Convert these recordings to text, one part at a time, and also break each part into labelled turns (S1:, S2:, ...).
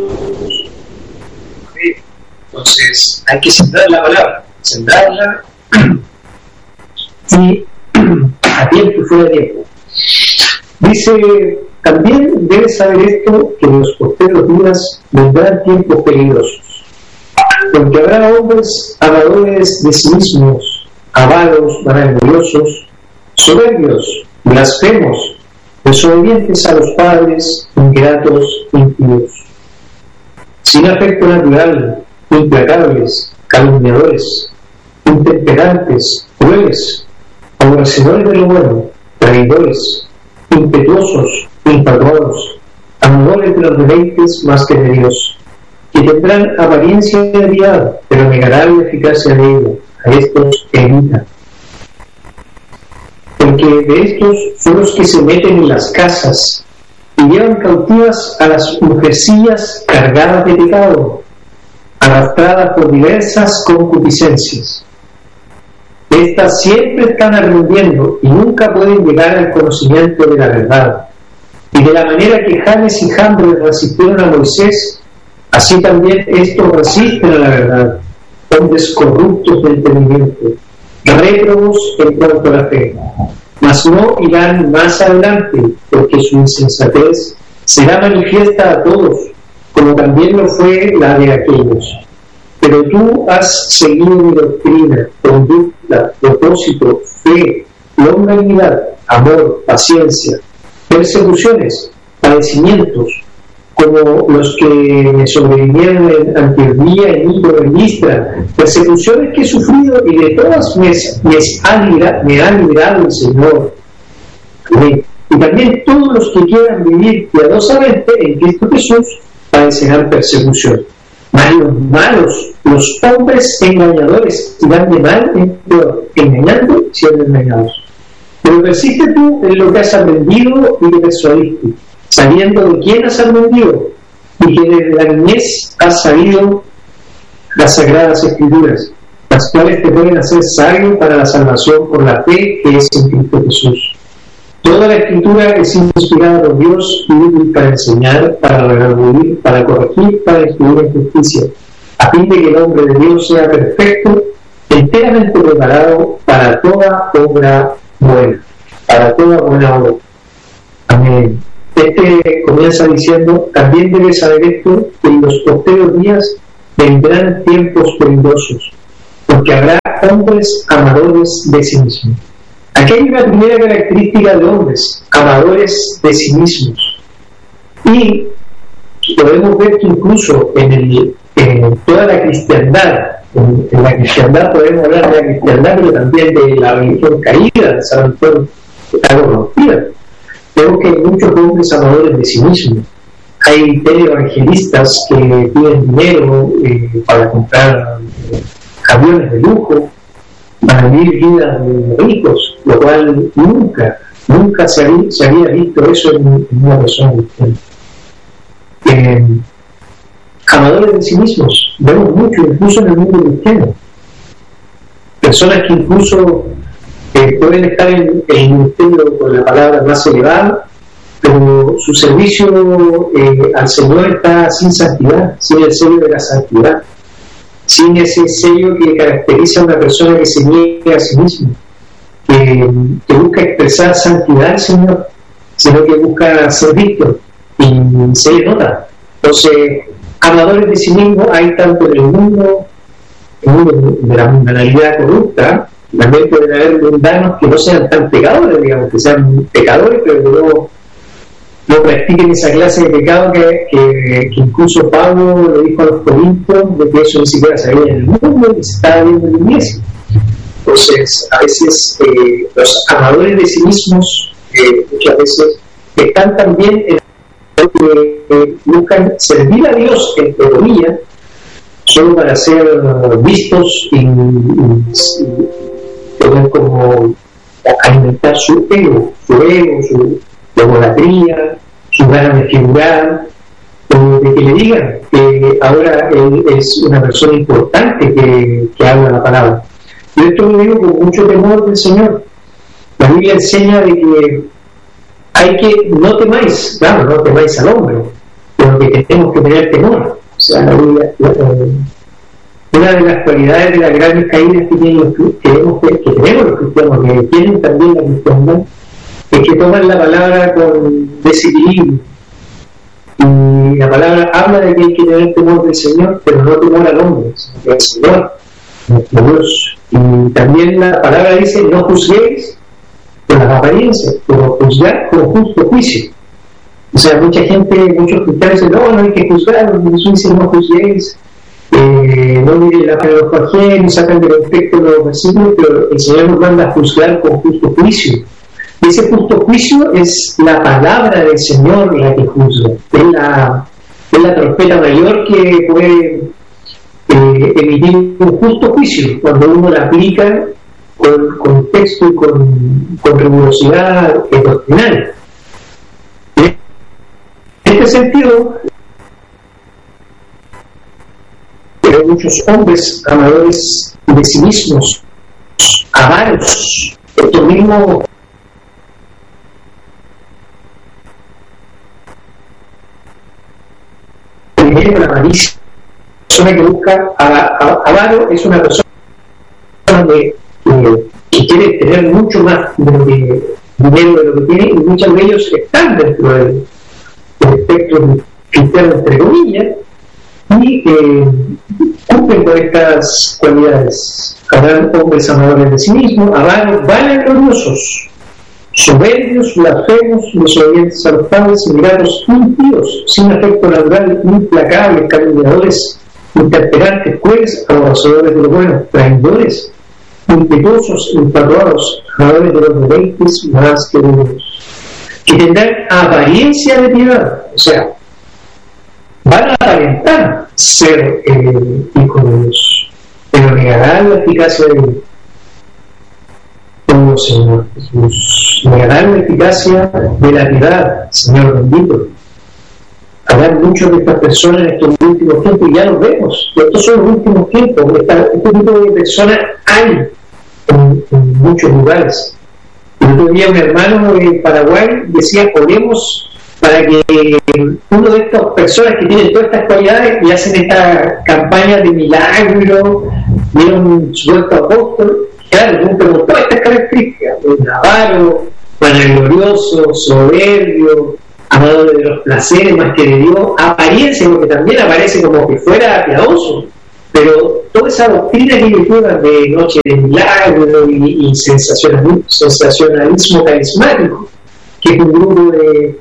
S1: Entonces hay que sembrar la palabra, sembrarla y a tiempo y fuera de tiempo. Dice, también debes saber esto, que en los posteros días vendrán tiempos peligrosos, porque habrá hombres amadores de sí mismos, avaros, vanagloriosos, soberbios, blasfemos, desobedientes a los padres, ingratos, impíos, sin afecto natural, implacables, calumniadores, intemperantes, crueles, aborrecedores de lo bueno, traidores, impetuosos, impagados, amadores de los deleites más que de Dios, que tendrán apariencia de piedad, pero negarán la eficacia de ella. A estos evita. Porque de estos son los que se meten en las casas y llevan cautivas a las mujercillas cargadas de pecado, arrastradas por diversas concupiscencias. Estas siempre están aprendiendo y nunca pueden llegar al conocimiento de la verdad. Y de la manera que Janes y Jambres resistieron a Moisés, así también estos resisten a la verdad, hombres corruptos de entendimiento, réprobos en cuanto a la fe, mas no irán más adelante, porque su insensatez será manifiesta a todos, como también lo fue la de aquellos. Pero tú has seguido mi doctrina, conducta, propósito, fe, longanimidad, amor, paciencia, persecuciones, padecimientos, como los que me sobrevinieron en Antioquía, en Ico, en Listra, persecuciones que he sufrido y de todas me ha librado el Señor. Amén. Y también todos los que quieran vivir piadosamente en Cristo Jesús padecerán persecución. Mas los malos, los hombres engañadores, irán de mal en peor, engañando y siendo engañados. Pero persiste tú en lo que has aprendido y que persuadiste, sabiendo de quién has aprendido y que desde la niñez has sabido las sagradas escrituras, las cuales te pueden hacer sabio para la salvación por la fe que es en Cristo Jesús. Toda la escritura es inspirada por Dios y útil para enseñar, para redarguir, para corregir, para instruir en justicia, a fin de que el hombre de Dios sea perfecto, enteramente preparado para toda obra buena, para toda buena obra. Amén. Comienza diciendo, también debes saber esto, que en los posteros días vendrán tiempos peligrosos, porque habrá hombres amadores de sí mismos. Aquí hay una primera característica de hombres, amadores de sí mismos. Y podemos ver que incluso en toda la cristiandad, en la cristiandad podemos hablar de la cristiandad, pero también de la religión caída, de esa religión que está corrompida. Vemos que hay muchos hombres amadores de sí mismos. Hay televangelistas que piden dinero para comprar aviones de lujo, para vivir vidas de ricos, lo cual nunca se había visto eso en una persona cristiana. Amadores de sí mismos, vemos mucho, incluso en el mundo cristiano. Personas que incluso pueden estar en el ministerio con la palabra más elevada, pero su servicio al Señor está sin santidad, sin el sello de la santidad, sin ese sello que caracteriza a una persona que se niega a sí misma, que busca expresar santidad al Señor, sino que busca ser visto y se le nota. Entonces, amadores de sí mismos hay tanto en el mundo de la mundanalidad corrupta. También pueden haber mundanos que no sean tan pecadores, digamos, que sean pecadores, pero que no practiquen esa clase de pecado que incluso Pablo le dijo a los corintios de que eso ni siquiera se veía en el mundo y se estaba viendo en la iglesia. Entonces, a veces los amadores de sí mismos, muchas veces, están también en que buscan servir a Dios en teoría, solo para ser vistos y poder como alimentar su ego, su idolatría, su ganas de figurar, o de que le digan que ahora él es una persona importante que habla la palabra. Yo esto lo digo con mucho temor del Señor. La Biblia enseña de que hay que, no temáis, claro, no temáis al hombre, pero lo que tenemos que tener temor. O sea, una de las cualidades de las grandes caídas que tenemos los cristianos, que tienen también la cristiandad, es que toman la palabra con desequilibrio. Y la palabra habla de que hay que tener temor del Señor, pero no temor al hombre, sino del Señor, nuestro Dios. Y también la palabra dice: no juzguéis por las apariencias, pero juzgar con justo juicio. O sea, muchos cristianos dicen: no hay que juzgar. Jesús dice: no juzguéis, no miren la cara de los ajenos, sacan de contexto los versículos, pero el Señor nos manda a juzgar con justo juicio. Y ese justo juicio es la palabra del Señor la que juzga, es la trompeta mayor que puede emitir un justo juicio cuando uno la aplica con contexto y con rigurosidad doctrinal. En este sentido, pero muchos hombres amadores de sí mismos, avaros, estos mismos la malicia, persona que busca avaro es una persona que quiere tener mucho más dinero de lo que tiene, y muchos de ellos están dentro del espectro cristiano, entre comillas, y cumplen con estas cualidades. Habrán hombres amadores de sí mismos, avaros, vanagloriosos, soberbios, blasfemos, desobedientes a los padres, ingratos, impíos, sin afecto natural, implacables, calumniadores, intemperantes, crueles, aborrecedores de lo bueno, traidores, impetuosos, infatuados, amadores de los deleites más que buenos, que tendrán apariencia de piedad, o sea, van a aparentar ser hijos de Dios, pero negarán la eficacia de Dios. Oh Señor Jesús, negarán la eficacia de la piedad, Señor bendito. Habrá muchos de estas personas en estos últimos tiempos, y ya los vemos. Estos son los últimos tiempos. Este tipo de personas hay en muchos lugares. El otro día un hermano de Paraguay decía: oremos para que uno de estas personas que tienen todas estas cualidades y hacen esta campaña de milagro, de un supuesto apóstol. Claro, uno preguntó todas estas características: un avaro, vanaglorioso, soberbio, amador de los placeres más que de Dios, apariencia, porque también aparece como que fuera piadoso, pero toda esa doctrina que ellos llevan de noche de milagro y sensacionalismo carismático, que es un grupo de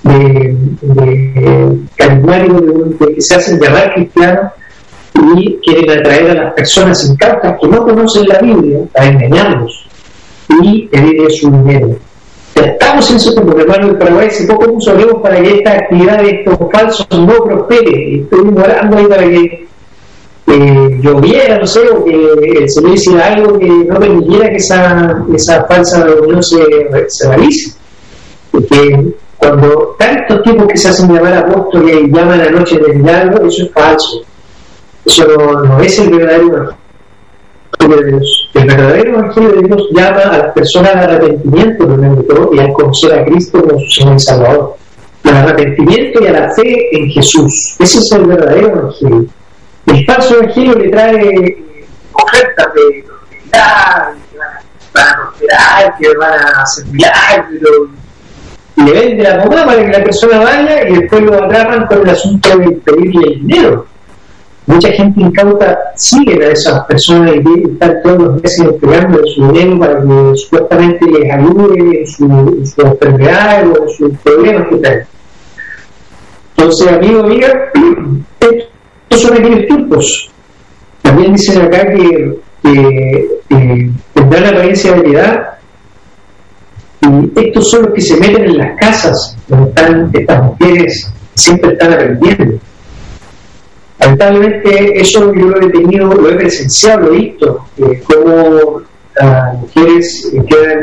S1: carismáticos que se hacen llamar cristianos y quieren atraer a las personas incautas que no conocen la Biblia a engañarlos y pedirle su dinero. Ya estamos en eso, como hermano del Paraguay, hace poco nos oremos para que esta actividad de estos falsos no prospere. Estoy orando ahí para que lloviera, no sé, o que el Señor hiciera algo que no permitiera que esa falsa reunión se realice. Porque cuando están estos tipos que se hacen llamar apóstoles y llaman a la noche de milagro, eso es falso. Eso no es el verdadero evangelio de Dios. El verdadero evangelio de Dios llama a las personas al arrepentimiento, primero de todo, y al conocer a Cristo como su Señor y Salvador. Al arrepentimiento y a la fe en Jesús. Ese es el verdadero evangelio. El falso evangelio le trae ofertas de prosperidad, que van a prosperar, que van a hacer milagros, y le vende la pomada para que la persona vaya y después lo atrapan con el asunto de pedirle el dinero. Mucha gente incauta sigue a esas personas y están todos los meses entregando su dinero para que supuestamente les ayude en su enfermedad o en sus problemas que traen. Entonces, amigo, amiga, estos son aquellos tiempos. También dicen acá que tendrán apariencia de piedad, y estos son los que se meten en las casas donde están estas mujeres, siempre están aprendiendo. Lamentablemente eso yo lo he tenido, lo he presenciado, lo he visto, cómo las mujeres quedan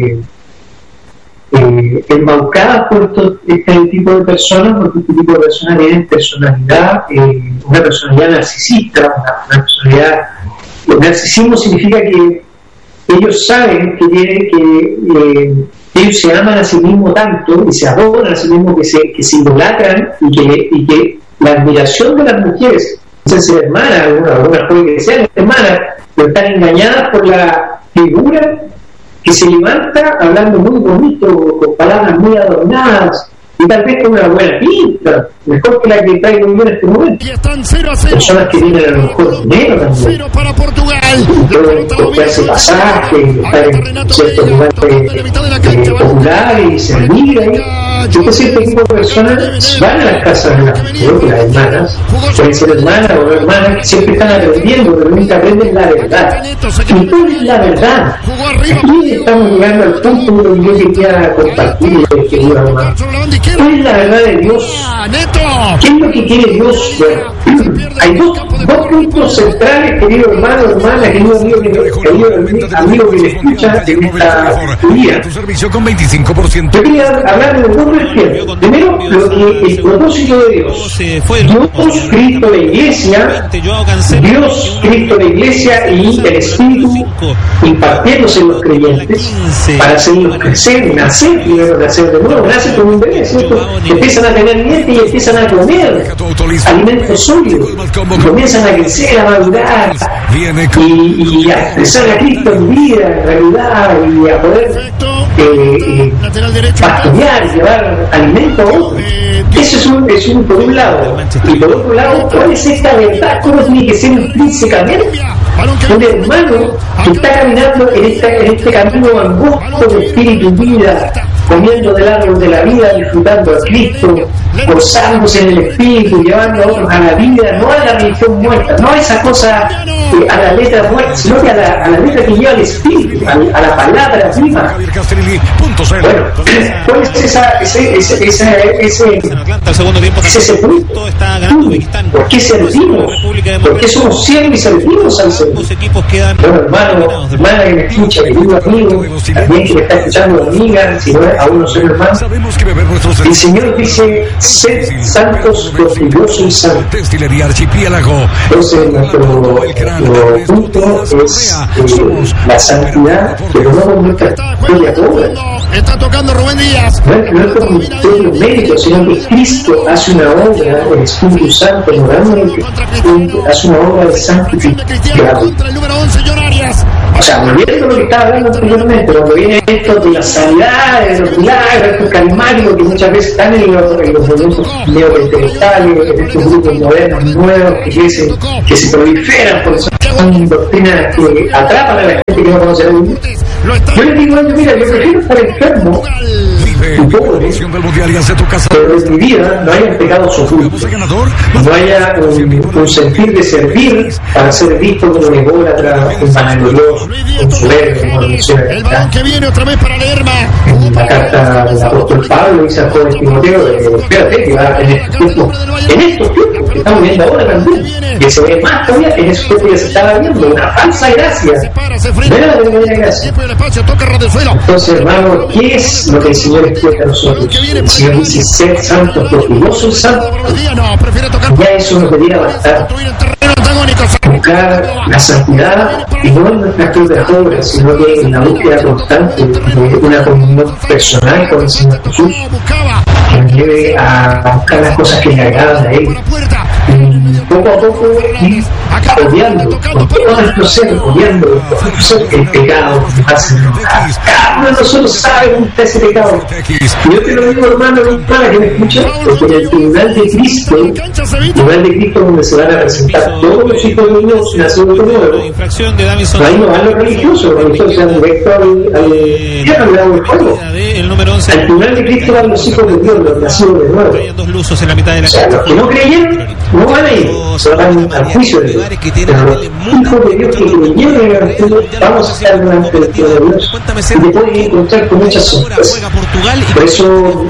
S1: embaucadas por este tipo de personas, porque este tipo de personas tienen personalidad, una personalidad narcisista, una personalidad. El narcisismo significa que ellos saben que tienen ellos se aman a sí mismos tanto y se adoran a sí mismos que se idolatran y que la admiración de las mujeres, no sé si hermanas, algunas puede que sean hermanas, pero están engañadas por la figura que se levanta hablando muy bonito, con palabras muy adornadas, y tal vez con una buena pinta, mejor que la que traigo yo en este momento.
S2: Y están 0-0.
S1: Personas que vienen a lo mejor dinero también.
S2: 0 para Portugal.
S1: Comprarse pasaje, estar en ciertos lugares populares y servir ahí. Yo creo que este tipo de personas van a las casas de las hermanas, pueden ser hermanas o no hermanas, que siempre están aprendiendo, pero nunca aprenden la verdad. ¿Y cuál es la verdad? Aquí estamos llegando al punto donde yo quería compartir, querido hermano. ¿Cuál es la verdad de Dios? ¿Qué es lo que quiere Dios? Bueno, hay dos puntos centrales, querido hermano, hermana, querido amigo que me escucha en esta día. Yo quería hablar de dos vertientes. Primero, el propósito de Dios. Dios, Cristo, la Iglesia, Dios, Cristo, la Iglesia y el Espíritu impartiéndose en los creyentes para hacerlos crecer, nacer, primero nacer de nuevo, nacer como un bebé, ¿cierto? Empiezan a tener dientes y empiezan a comer alimentos sólidos, comienzan a crecer, a madurar y a expresar a Cristo en vida, en realidad, y a poder pastorear, llevar alimento a otros. Eso es un por un lado. Y por otro lado, ¿cuál es esta verdad? ¿Cómo tiene que ser intrínsecamente? Un hermano que está caminando en este camino angosto de espíritu y vida, comiendo del árbol de la vida, disfrutando a Cristo, gozándose en el espíritu, llevando a otros a la vida, no a la religión muerta, no a esa cosa a la letra muerta, sino que a la letra que lleva el espíritu, a la palabra viva. Bueno, ¿cuál es ese punto? ¿Por qué servimos? ¿Por qué somos siervos y servimos al Señor? Bueno, hermano, hermana que me escucha, querido amigo, también que me está escuchando, amiga, si no aún no soy hermano, el Señor dice: sed santos porque yo soy santo. Entonces nuestro punto es la santidad, pero no con nuestra propia obra.
S2: Está tocando Rubén Díaz.
S1: No es por mi propio mérito, sino que Cristo hace una obra, el Espíritu Santo, moralmente, hace una obra de santificación. O sea, volviendo a lo que estaba hablando anteriormente, cuando viene esto de la sanidad, de los milagros, estos carismáticos que muchas veces están en los movimientos neopentecostales, en estos grupos modernos, nuevos, que se proliferan por son doctrinas que atrapan a la gente que no conoce a Dios. Yo les digo a ellos: mira, yo prefiero estar enfermo y pobre, pero en mi vida no haya pecados ocultos, no haya un sentir de servir para ser visto como un ególatra, un vanaglorioso, un soberbio, como menciona acá. En la carta del apóstol Pablo dice al joven Timoteo: espérate, que va en estos tiempos que estamos viendo ahora también, que se ve más todavía, en esos tiempos que se estaba viendo una falsa gracia, no era la verdadera gracia. Entonces, hermano, ¿qué es lo que el Señor quiere a nosotros? El Señor dice: ser santos porque yo soy santo. Ya eso nos debería bastar. Buscar la santidad, y no en nuestras propias obras, sino que en la búsqueda constante de una comunión personal con el Señor Jesús, que nos lleve a buscar las cosas que le agradan a Él. Y poco a poco ir odiando, con todo nuestro ser, odiando el pecado que nos hace enojar. Cada uno de nosotros sabe dónde está ese pecado. Y yo te lo digo, hermano, para que me escuchen, porque en el tribunal de Cristo donde se van a presentar todos los hijos de Dios nacidos de nuevo, ahí no van los religiosos se han directo al fuego. Al tribunal de Cristo van los hijos de Dios, los nacidos de nuevo. O sea, los que no creyeron no van a ir, se van al juicio de Dios. Pero los hijos de Dios que creyeron en el Evangelio, vamos a estar delante del Dios de Dios y te pueden encontrar con muchas sorpresas. Por eso un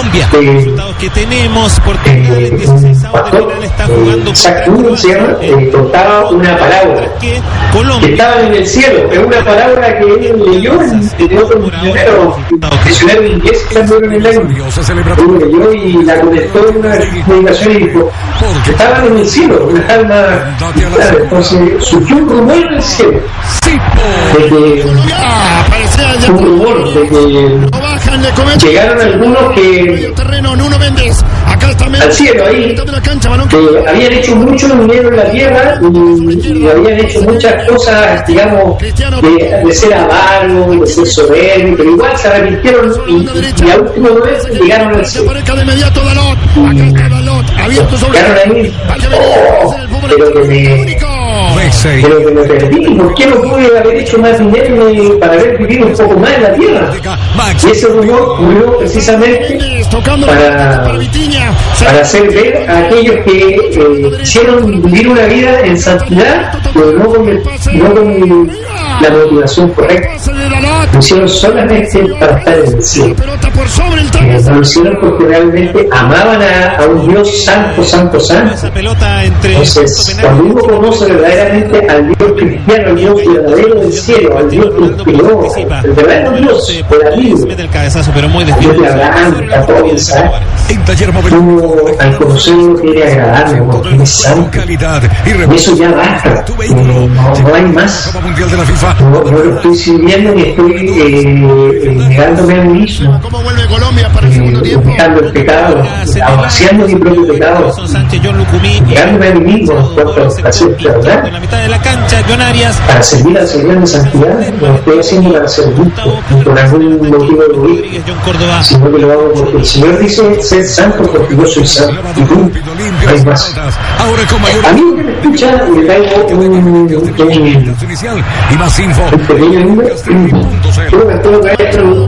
S1: pastor, Isaac Newton se llama, contaba una parábola que estaba en el cielo. Es una parábola que él leyó de otro misionero inglés que andó en el año. Él leyó y la comentó en una predicación y dijo que estaban en el cielo, una alma. Entonces surgió un rumor en el cielo de que
S2: Iván le comete.
S1: Llegaron algunos que
S2: Terreno, Nuno Méndez. Acá está
S1: al cielo ahí,
S2: de la cancha, balón que
S1: habían hecho mucho dinero en la tierra y habían hecho muchas cosas, digamos, de ser avaros, de ser soberbios, pero igual se arrepintieron y a último momento llegaron al cielo.
S2: aparezca de inmediato Dalot. Acá está Dalot, abierto sobre
S1: Llegaron ahí, pero que me perdí. ¿Por qué no pude haber hecho más dinero para haber vivido un poco más en la tierra? Y ese rumor ocurrió precisamente para hacer ver a aquellos que quisieron vivir una vida en santidad, pero no con la motivación correcta. Lo hicieron solamente para estar en el cielo. Lo hicieron porque realmente amaban a un Dios santo, santo, santo. Entonces, cuando uno conoce verdaderamente al Dios cristiano, al Dios verdadero del cielo, al Dios que inspiró, el verdadero Dios, el amigo, al Dios de Abraham, de Jacob, de Isaac, uno al conocerlo quiere agradarle, porque es santo. Y eso ya basta, no hay más. No lo estoy sirviendo ni estoy negándome a mí mismo, buscando el pecado, haciendo mi propio pecado, negándome a mí mismo para ser verdad, para servir al Señor en santidad. No lo estoy haciendo para ser justo, ni por algún motivo egoísta, sino que lo hago porque el Señor dice ser santo porque yo soy santo y tú no hay más. A mí que me escucha le traigo un pequeño número. Creo que todo